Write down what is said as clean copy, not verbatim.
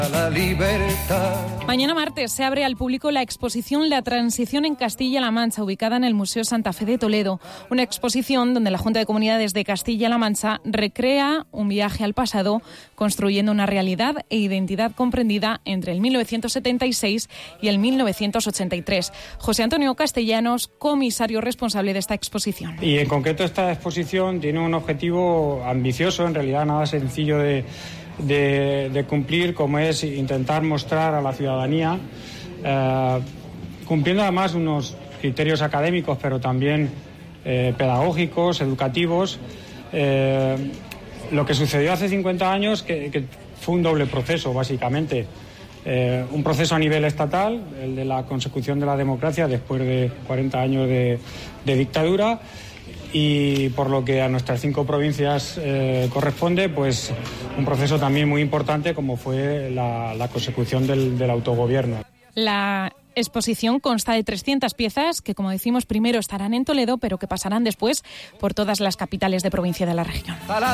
La libertad. Mañana martes se abre al público la exposición La Transición en Castilla-La Mancha, ubicada en el Museo Santa Fe de Toledo. Una exposición donde la Junta de Comunidades de Castilla-La Mancha recrea un viaje al pasado, construyendo una realidad e identidad comprendida entre el 1976 y el 1983. José Antonio Castellanos, comisario responsable de esta exposición. Y en concreto esta exposición tiene un objetivo ambicioso, en realidad nada sencillo de cumplir, como es intentar mostrar a la ciudadanía, cumpliendo además unos criterios académicos, pero también pedagógicos, educativos, lo que sucedió hace 50 años, que fue un doble proceso, básicamente. Un proceso a nivel estatal, el de la consecución de la democracia después de 40 años de dictadura, y por lo que a nuestras 5 provincias corresponde, pues un proceso también muy importante como fue la consecución del autogobierno. La exposición consta de 300 piezas que, como decimos, primero estarán en Toledo, pero que pasarán después por todas las capitales de provincia de la región.